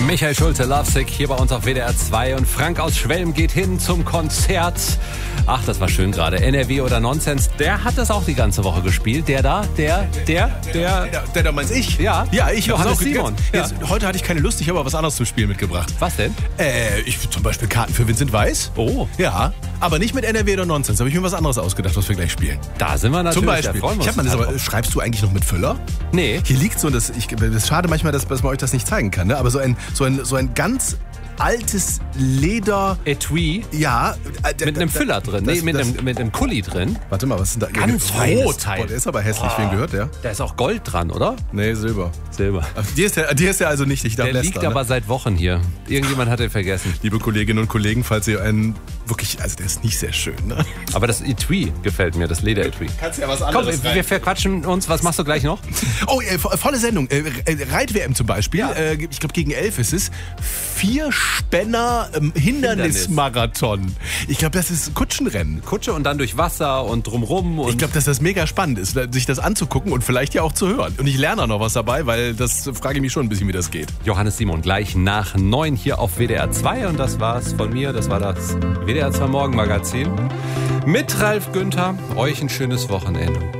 Michael Schulte, Lovesick, hier bei uns auf WDR 2 und Frank aus Schwelm geht hin zum Konzert. Ach, das war schön gerade. NRW oder Nonsens, der hat das auch die ganze Woche gespielt. Der da meinst ich? Ja. Ja, ich Johannes auch Simon. Ja. Jetzt, heute hatte ich keine Lust, ich habe aber was anderes zum Spielen mitgebracht. Was denn? Ich zum Beispiel Karten für Vincent Weiss. Oh. Ja, aber nicht mit NRW oder Nonsens. Da habe ich mir was anderes ausgedacht, was wir gleich spielen. Da sind wir natürlich. Zum Beispiel. Da freuen wir uns Aber schreibst du eigentlich noch mit Füller? Nee. Hier liegt so, das ist schade manchmal, dass man euch das nicht zeigen kann, ne? Aber so ein ganz altes Leder... Etui. Ja. Mit einem Füller drin. Mit einem Kuli drin. Warte mal, was ist denn da? Ganz feines Teil. Boah, der ist aber hässlich, wen gehört der? Da ist auch Gold dran, oder? Nee, Silber. Silber. Die ist ja also nicht, ich darf Der lästern, liegt aber seit Wochen hier. Irgendjemand hat den vergessen. Liebe Kolleginnen und Kollegen, falls ihr einen wirklich, also der ist nicht sehr schön, ne? Aber das Etui gefällt mir, das Leder-Etui. Kannst ja was Komm, anderes wir verquatschen uns. Was machst du gleich noch? Oh, volle Sendung. Reit-WM zum Beispiel. Ja. Ich glaube, gegen 11 ist es. 4 Spänner Hindernismarathon. Ich glaube, das ist Kutschenrennen. Kutsche und dann durch Wasser und drumrum. Und Ich glaube, dass das mega spannend ist, sich das anzugucken und vielleicht ja auch zu hören. Und ich lerne auch noch was dabei, weil das frage ich mich schon ein bisschen, wie das geht. Johannes Simon gleich nach 9 hier auf WDR 2. Und das war's von mir. Das war das WDR 2 Morgenmagazin. Mit Ralf Günther. Euch ein schönes Wochenende.